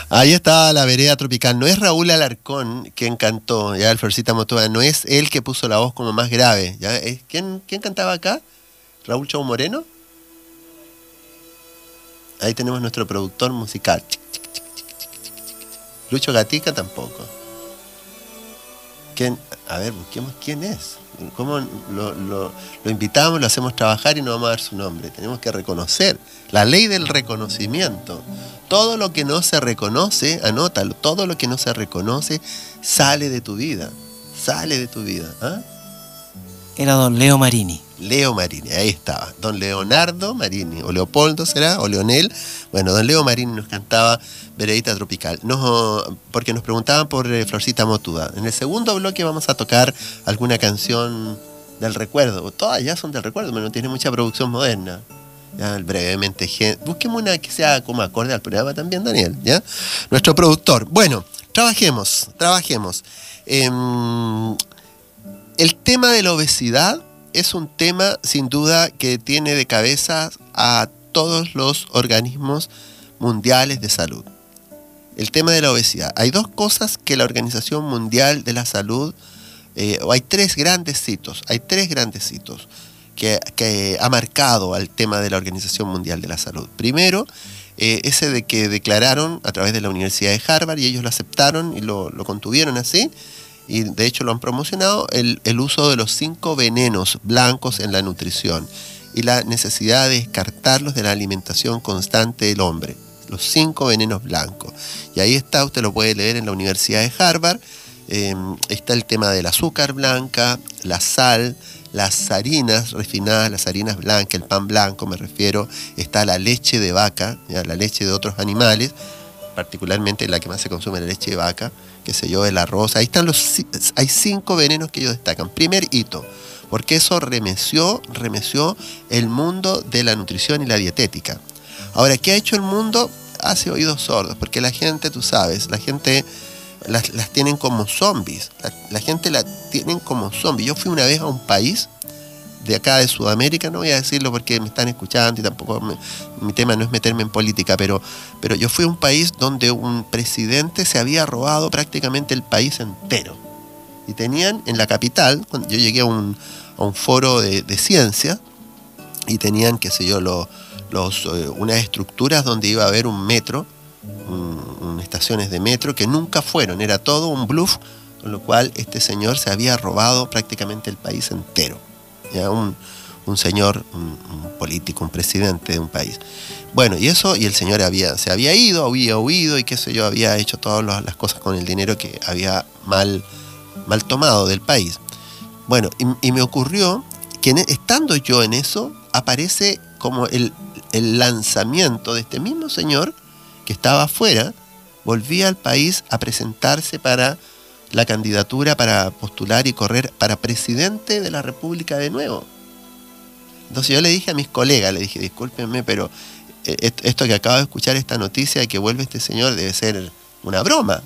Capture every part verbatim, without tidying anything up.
Ahí está la vereda tropical. No es Raúl Alarcón quien cantó, ya el Florcita Motúa, no es él que puso la voz como más grave. ¿Ya? ¿Es, ¿quién, ¿Quién cantaba acá? ¿Raúl Chau Moreno? Ahí tenemos nuestro productor musical. Lucho Gatica tampoco. ¿Quién? A ver, busquemos quién es. ¿Cómo lo, lo, lo invitamos, lo hacemos trabajar y no vamos a dar su nombre? Tenemos que reconocer. La ley del reconocimiento. Todo lo que no se reconoce, anótalo, todo lo que no se reconoce sale de tu vida. Sale de tu vida. ¿Ah? Era don Leo Marini. Leo Marini, ahí estaba. Don Leonardo Marini, o Leopoldo será, o Leonel. Bueno, don Leo Marini nos cantaba Veredita Tropical. Nos, porque nos preguntaban por eh, Florcita Motúa. En el segundo bloque vamos a tocar alguna canción del recuerdo. Todas ya son del recuerdo, pero no tiene mucha producción moderna. Ya, brevemente, busquemos una que sea como acorde al programa también, Daniel, ¿ya? Nuestro productor. Bueno, trabajemos, trabajemos. Eh, el tema de la obesidad es un tema, sin duda, que tiene de cabeza a todos los organismos mundiales de salud. El tema de la obesidad. Hay dos cosas que la Organización Mundial de la Salud, eh, o hay tres grandes hitos, hay tres grandes hitos que, que ha marcado al tema de la Organización Mundial de la Salud. Primero, eh, ese de que declararon a través de la Universidad de Harvard, y ellos lo aceptaron y lo, lo contuvieron así, y de hecho lo han promocionado, el, el uso de los cinco venenos blancos en la nutrición y la necesidad de descartarlos de la alimentación constante del hombre. Los cinco venenos blancos. Y ahí está, usted lo puede leer en la Universidad de Harvard. Eh, está el tema del azúcar blanca, la sal, las harinas refinadas, las harinas blancas, el pan blanco me refiero. Está la leche de vaca, ¿ya? La leche de otros animales, particularmente la que más se consume, la leche de vaca, qué sé yo, el arroz. Ahí están los, hay cinco venenos que ellos destacan. Primer hito, porque eso remeció, remeció el mundo de la nutrición y la dietética. Ahora, ¿qué ha hecho el mundo? Hace oídos sordos, porque la gente, tú sabes, la gente las, las tienen como zombies. La, la gente la tienen como zombies. Yo fui una vez a un país de acá de Sudamérica, no voy a decirlo porque me están escuchando y tampoco me, mi tema no es meterme en política, pero, pero yo fui a un país donde un presidente se había robado prácticamente el país entero. Y tenían en la capital, cuando yo llegué a un, a un foro de, de ciencia, y tenían, qué sé yo, los, los, eh, unas estructuras donde iba a haber un metro, un, un, estaciones de metro que nunca fueron, era todo un bluff, con lo cual este señor se había robado prácticamente el país entero. Ya, un, un señor, un, un político, un presidente de un país. Bueno, y eso, y el señor había, se había ido, había huido y qué sé yo, había hecho todas las cosas con el dinero que había mal, mal tomado del país. Bueno, y, y me ocurrió que en, estando yo en eso, aparece como el, el lanzamiento de este mismo señor que estaba afuera, volvía al país a presentarse para la candidatura para postular y correr para presidente de la República de nuevo. Entonces yo le dije a mis colegas, le dije, discúlpenme, pero esto que acabo de escuchar, esta noticia de que vuelve este señor, debe ser una broma.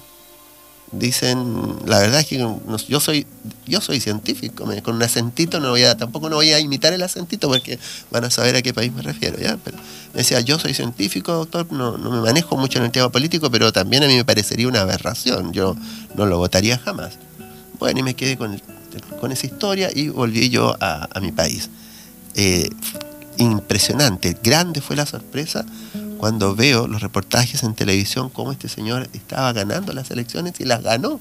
Dicen, la verdad es que no, yo soy yo soy científico, me, con un acentito no voy a, tampoco no voy a imitar el acentito porque van a saber a qué país me refiero, ¿ya? Pero me decía, yo soy científico, doctor, no, no me manejo mucho en el tema político, pero también a mí me parecería una aberración, yo no lo votaría jamás. Bueno, y me quedé con, el, con esa historia y volví yo a, a mi país. Eh, impresionante, grande fue la sorpresa cuando veo los reportajes en televisión cómo este señor estaba ganando las elecciones y las ganó.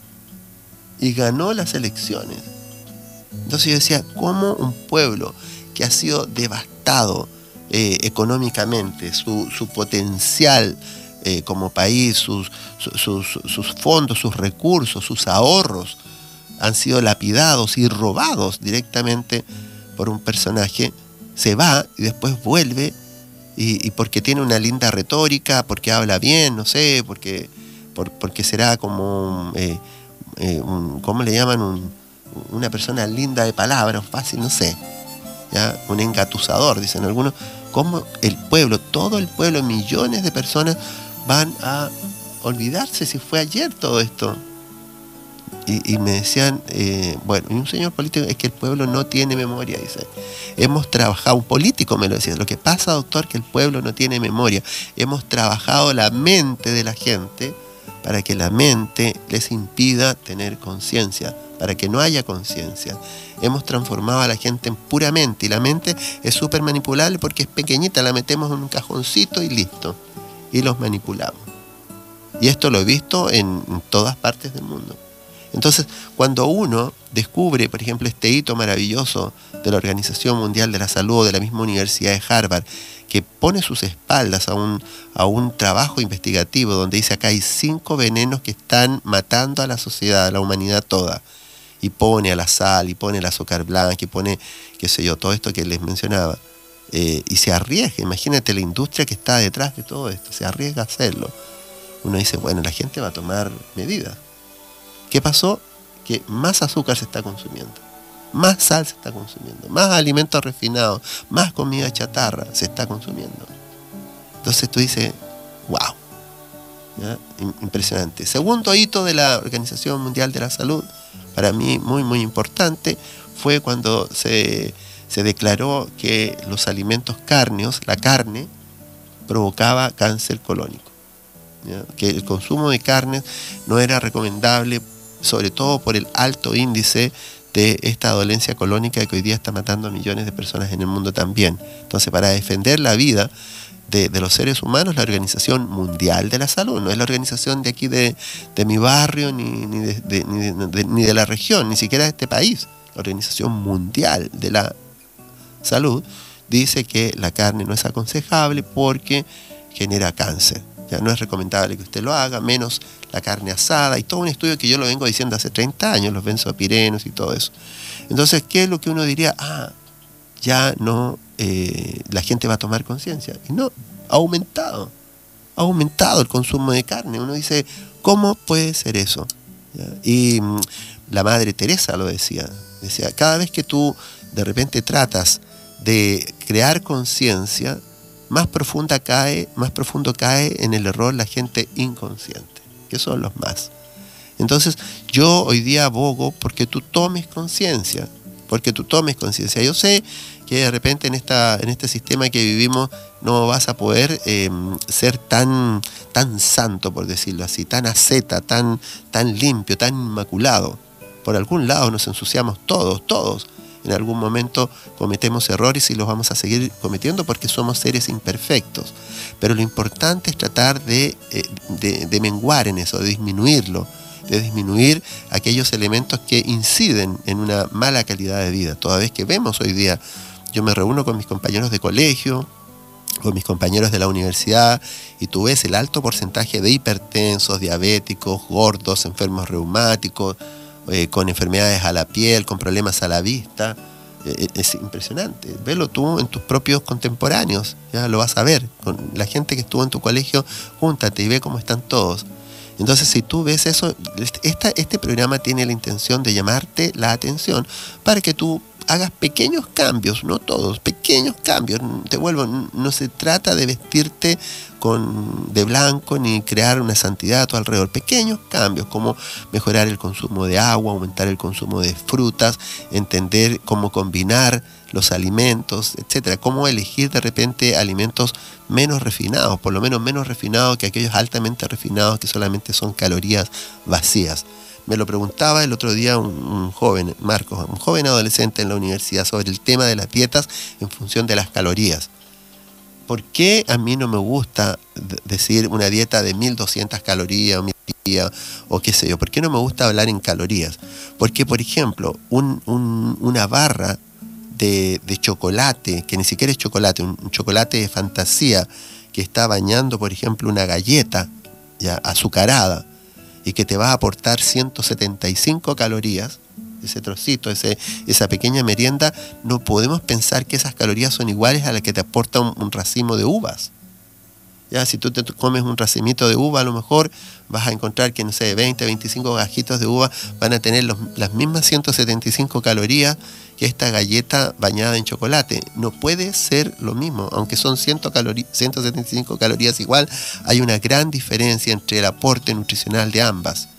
Y ganó las elecciones. Entonces yo decía, ¿cómo un pueblo que ha sido devastado eh, económicamente, su, su potencial eh, como país, sus, sus, sus fondos, sus recursos, sus ahorros, han sido lapidados y robados directamente por un personaje, se va y después vuelve? Y, y porque tiene una linda retórica, porque habla bien, no sé, porque, por, porque será como, eh, eh, un, ¿cómo le llaman? Un, una persona linda de palabras, fácil, no sé, ¿ya? Un engatusador, dicen algunos. ¿Cómo el pueblo, todo el pueblo, millones de personas van a olvidarse si fue ayer todo esto? y, y me decían, eh, bueno, y un señor político, es que el pueblo no tiene memoria, dice. Hemos trabajado, un político me lo decía, lo que pasa, doctor, que el pueblo no tiene memoria. Hemos trabajado la mente de la gente para que la mente les impida tener conciencia, para que no haya conciencia. Hemos transformado a la gente en pura mente, y la mente es súper manipulable porque es pequeñita, la metemos en un cajoncito y listo, y los manipulamos. Y esto lo he visto en, en todas partes del mundo. Entonces, cuando uno descubre, por ejemplo, este hito maravilloso de la Organización Mundial de la Salud o de la misma Universidad de Harvard, que pone sus espaldas a un, a un trabajo investigativo donde dice acá hay cinco venenos que están matando a la sociedad, a la humanidad toda, y pone a la sal, y pone el azúcar blanca, y pone, qué sé yo, todo esto que les mencionaba, eh, y se arriesga, imagínate la industria que está detrás de todo esto, se arriesga a hacerlo. Uno dice, bueno, la gente va a tomar medidas. ¿Qué pasó? Que más azúcar se está consumiendo, más sal se está consumiendo, más alimentos refinados, más comida chatarra se está consumiendo. Entonces tú dices, wow, ¿ya? Impresionante. Segundo hito de la Organización Mundial de la Salud, para mí muy muy importante, fue cuando se, se declaró que los alimentos cárneos, la carne, provocaba cáncer colónico, ¿ya? Que el consumo de carnes no era recomendable, sobre todo por el alto índice de esta dolencia colónica que hoy día está matando a millones de personas en el mundo también. Entonces, para defender la vida de, de los seres humanos, la Organización Mundial de la Salud, no es la organización de aquí de, de mi barrio, ni, ni, de, de, ni, de, de, ni de la región, ni siquiera de este país, la Organización Mundial de la Salud, dice que la carne no es aconsejable porque genera cáncer. Ya no es recomendable que usted lo haga, menos la carne asada, y todo un estudio que yo lo vengo diciendo hace treinta años, los benzopirenos y todo eso. Entonces, ¿qué es lo que uno diría? Ah, ya no, eh, la gente va a tomar conciencia. Y no, ha aumentado, ha aumentado el consumo de carne. Uno dice, ¿cómo puede ser eso? ¿Ya? Y mmm, la Madre Teresa lo decía, decía, cada vez que tú de repente tratas de crear conciencia, más profunda cae, más profundo cae en el error la gente inconsciente, que son los más. Entonces, yo hoy día abogo porque tú tomes conciencia, porque tú tomes conciencia. Yo sé que de repente en esta, en este sistema que vivimos no vas a poder eh, ser tan, tan santo, por decirlo así, tan asceta, tan, tan limpio, tan inmaculado. Por algún lado nos ensuciamos todos, todos. En algún momento cometemos errores y los vamos a seguir cometiendo porque somos seres imperfectos. Pero lo importante es tratar de, de, de menguar en eso, de disminuirlo, de disminuir aquellos elementos que inciden en una mala calidad de vida. Toda vez que vemos hoy día, yo me reúno con mis compañeros de colegio, con mis compañeros de la universidad, y tú ves el alto porcentaje de hipertensos, diabéticos, gordos, enfermos reumáticos, Eh, con enfermedades a la piel, con problemas a la vista. Eh, es impresionante. Velo tú en tus propios contemporáneos, ya lo vas a ver. Con la gente que estuvo en tu colegio, júntate y ve cómo están todos. Entonces, si tú ves eso, esta, este programa tiene la intención de llamarte la atención para que tú hagas pequeños cambios, no todos, pequeños cambios. Te vuelvo, no se trata de vestirte con, de blanco ni crear una santidad a tu alrededor. Pequeños cambios, como mejorar el consumo de agua, aumentar el consumo de frutas, entender cómo combinar los alimentos, etcétera. Cómo elegir de repente alimentos menos refinados, por lo menos menos refinados que aquellos altamente refinados que solamente son calorías vacías. Me lo preguntaba el otro día un, un joven, Marcos, un joven adolescente en la universidad, sobre el tema de las dietas en función de las calorías. ¿Por qué a mí no me gusta decir una dieta de mil doscientas calorías o mil calorías o qué sé yo? ¿Por qué no me gusta hablar en calorías? Porque, por ejemplo, un, un, una barra de, de chocolate, que ni siquiera es chocolate, un, un chocolate de fantasía que está bañando, por ejemplo, una galleta ya azucarada, y que te va a aportar ciento setenta y cinco calorías, ese trocito, ese, esa pequeña merienda, no podemos pensar que esas calorías son iguales a las que te aporta un, un racimo de uvas. Ya, si tú te comes un racimito de uva, a lo mejor vas a encontrar que, no sé, veinte, veinticinco gajitos de uva van a tener los, las mismas ciento setenta y cinco calorías que esta galleta bañada en chocolate. No puede ser lo mismo, aunque son ciento setenta y cinco calorías igual, hay una gran diferencia entre el aporte nutricional de ambas.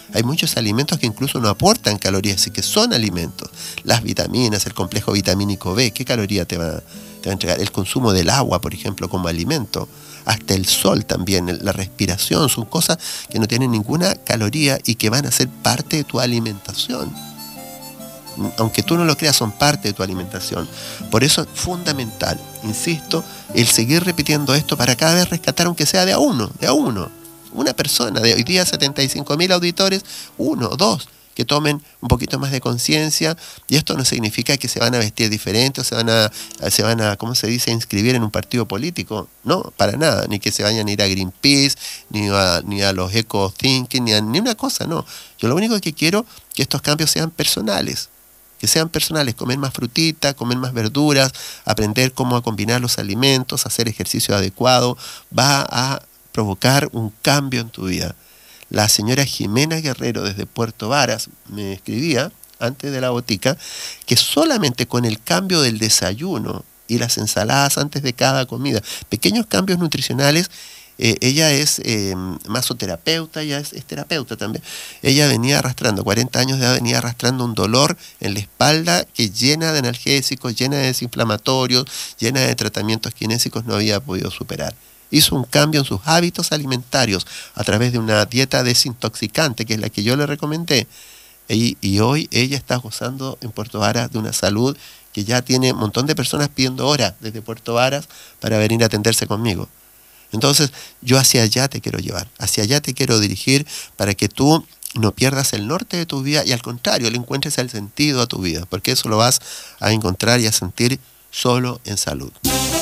Hay muchos alimentos que incluso no aportan calorías y que son alimentos. Las vitaminas, el complejo vitamínico B, ¿qué caloría te va, te va a entregar? El consumo del agua, por ejemplo, como alimento. Hasta el sol también, la respiración, son cosas que no tienen ninguna caloría y que van a ser parte de tu alimentación. Aunque tú no lo creas, son parte de tu alimentación. Por eso es fundamental, insisto, el seguir repitiendo esto para cada vez rescatar, aunque sea de a uno, de a uno. Una persona, de hoy día setenta y cinco mil auditores, uno o dos, que tomen un poquito más de conciencia. Y esto no significa que se van a vestir diferente o se van a, se van a, ¿cómo se dice?, inscribir en un partido político. No, para nada. Ni que se vayan a ir a Greenpeace, ni a, ni a los Eco Thinking, ni a ni una cosa, no. Yo lo único que quiero es que estos cambios sean personales. Que sean personales, comer más frutita, comer más verduras, aprender cómo a combinar los alimentos, hacer ejercicio adecuado, va a provocar un cambio en tu vida. La señora Jimena Guerrero desde Puerto Varas me escribía, antes de la botica, que solamente con el cambio del desayuno y las ensaladas antes de cada comida, pequeños cambios nutricionales. Eh, ella es eh, masoterapeuta, ella es, es terapeuta también. Ella venía arrastrando, cuarenta años de edad, venía arrastrando un dolor en la espalda que llena de analgésicos, llena de desinflamatorios, llena de tratamientos kinésicos, no había podido superar. Hizo un cambio en sus hábitos alimentarios a través de una dieta desintoxicante, que es la que yo le recomendé. Y, y hoy ella está gozando en Puerto Varas de una salud que ya tiene un montón de personas pidiendo horas desde Puerto Varas para venir a atenderse conmigo. Entonces, yo hacia allá te quiero llevar, hacia allá te quiero dirigir para que tú no pierdas el norte de tu vida y al contrario, le encuentres el sentido a tu vida, porque eso lo vas a encontrar y a sentir solo en salud.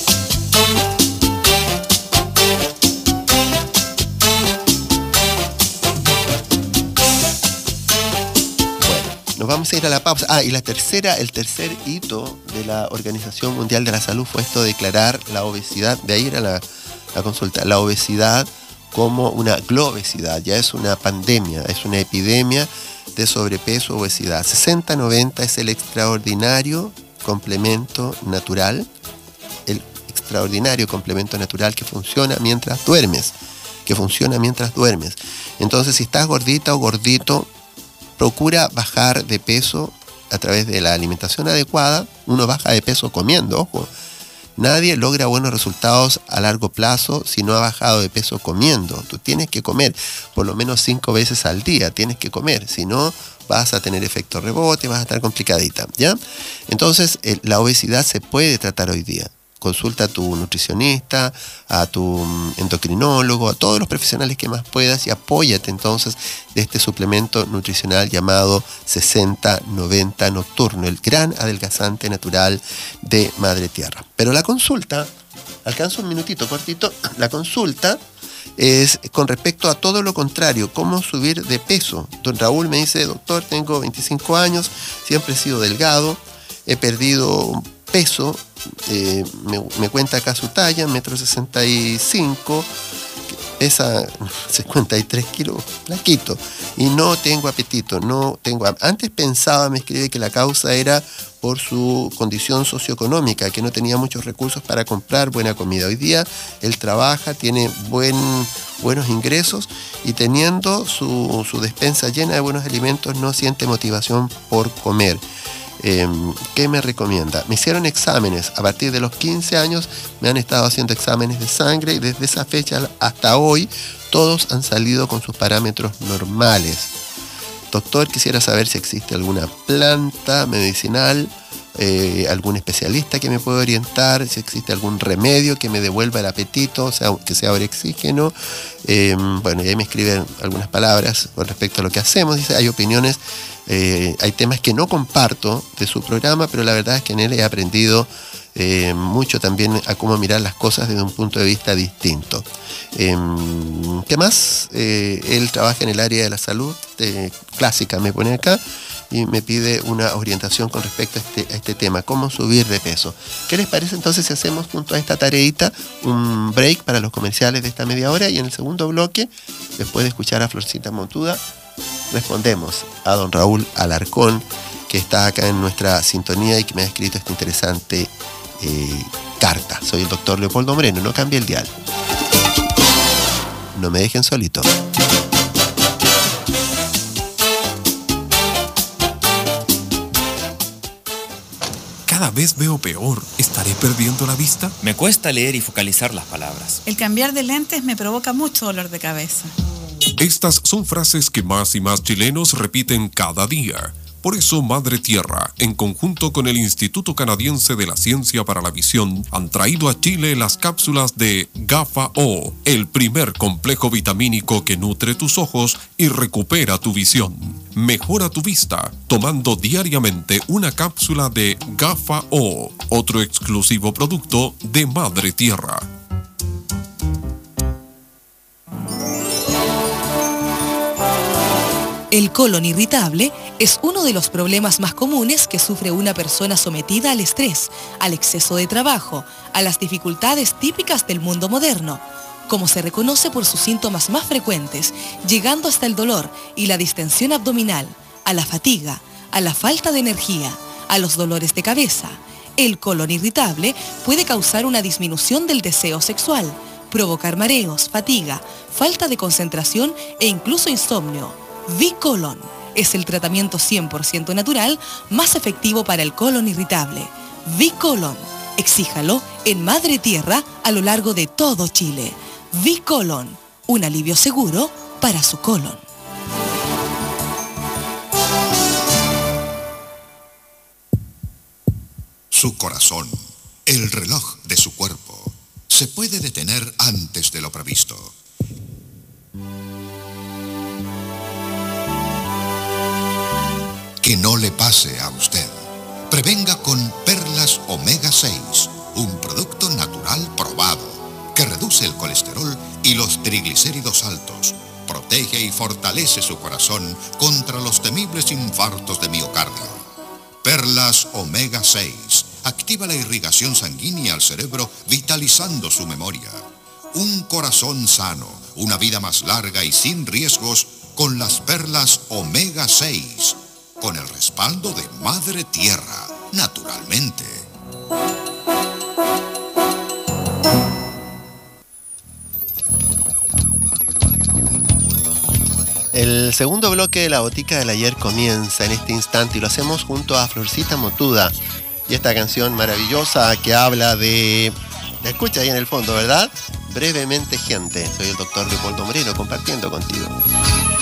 Nos vamos a ir a la pausa. Ah, y la tercera, el tercer hito de la Organización Mundial de la Salud fue esto de declarar la obesidad, de ahí era la, la consulta, la obesidad como una globesidad, ya es una pandemia, es una epidemia de sobrepeso, obesidad. sesenta noventa es el extraordinario complemento natural, el extraordinario complemento natural que funciona mientras duermes, que funciona mientras duermes. Entonces, si estás gordita o gordito, procura bajar de peso a través de la alimentación adecuada. Uno baja de peso comiendo, ojo. Nadie logra buenos resultados a largo plazo si no ha bajado de peso comiendo. Tú tienes que comer por lo menos cinco veces al día, tienes que comer, si no vas a tener efecto rebote, vas a estar complicadita, ¿ya? Entonces, eh, la obesidad se puede tratar hoy día. Consulta a tu nutricionista, a tu endocrinólogo, a todos los profesionales que más puedas y apóyate entonces de este suplemento nutricional llamado sesenta noventa Nocturno, el gran adelgazante natural de Madre Tierra. Pero la consulta, alcanzo un minutito cortito, la consulta es con respecto a todo lo contrario, cómo subir de peso. Don Raúl me dice, doctor, tengo veinticinco años, siempre he sido delgado, he perdido peso, eh, me, me cuenta acá su talla, metro sesenta y cinco, pesa cincuenta y tres kilos, flaquito, y no tengo apetito, no tengo. Antes pensaba, me escribe, que la causa era por su condición socioeconómica, que no tenía muchos recursos para comprar buena comida. Hoy día él trabaja, tiene buen, buenos ingresos y teniendo su, su despensa llena de buenos alimentos no siente motivación por comer. Eh, ¿Qué me recomienda? Me hicieron exámenes, a partir de los quince años me han estado haciendo exámenes de sangre y desde esa fecha hasta hoy todos han salido con sus parámetros normales. Doctor, quisiera saber si existe alguna planta medicinal, eh, algún especialista que me pueda orientar, si existe algún remedio que me devuelva el apetito, o sea, que sea oxígeno. Eh, bueno, y ahí me escriben algunas palabras con respecto a lo que hacemos. Dice, hay opiniones, eh, hay temas que no comparto de su programa, pero la verdad es que en él he aprendido eh, mucho también a cómo mirar las cosas desde un punto de vista distinto. Eh, ¿Qué más? Eh, él trabaja en el área de la salud, de, clásica me pone acá, y me pide una orientación con respecto a este, a este tema, cómo subir de peso. ¿Qué les parece entonces si hacemos junto a esta tareita un break para los comerciales de esta media hora y en el segundo bloque, después de escuchar a Florcita Montuda, respondemos a don Raúl Alarcón, que está acá en nuestra sintonía y que me ha escrito esta interesante eh, carta. Soy el doctor Leopoldo Moreno, no cambie el dial. No me dejen solito. Cada vez veo peor. ¿Estaré perdiendo la vista? Me cuesta leer y focalizar las palabras. El cambiar de lentes me provoca mucho dolor de cabeza. Estas son frases que más y más chilenos repiten cada día. Por eso Madre Tierra, en conjunto con el Instituto Canadiense de la Ciencia para la Visión, han traído a Chile las cápsulas de GAFA O, el primer complejo vitamínico que nutre tus ojos y recupera tu visión. Mejora tu vista tomando diariamente una cápsula de GAFA O, otro exclusivo producto de Madre Tierra. El colon irritable es uno de los problemas más comunes que sufre una persona sometida al estrés, al exceso de trabajo, a las dificultades típicas del mundo moderno, como se reconoce por sus síntomas más frecuentes, llegando hasta el dolor y la distensión abdominal, a la fatiga, a la falta de energía, a los dolores de cabeza. El colon irritable puede causar una disminución del deseo sexual, provocar mareos, fatiga, falta de concentración e incluso insomnio. V-Colon es el tratamiento cien por ciento natural más efectivo para el colon irritable. V-Colon, exíjalo en Madre Tierra a lo largo de todo Chile. V-Colon, un alivio seguro para su colon. Su corazón, el reloj de su cuerpo, se puede detener antes de lo previsto. Que no le pase a usted. Prevenga con Perlas Omega seis, un producto natural probado que reduce el colesterol y los triglicéridos altos, protege y fortalece su corazón contra los temibles infartos de miocardio. Perlas Omega seis activa la irrigación sanguínea al cerebro, vitalizando su memoria. Un corazón sano, una vida más larga y sin riesgos con las Perlas Omega seis. Con el respaldo de Madre Tierra, naturalmente. El segundo bloque de la Botica del Ayer comienza en este instante y lo hacemos junto a Florcita Motuda. Y esta canción maravillosa que habla de... La escucha ahí en el fondo, ¿verdad? Brevemente, gente. Soy el doctor Leopoldo Moreno compartiendo contigo.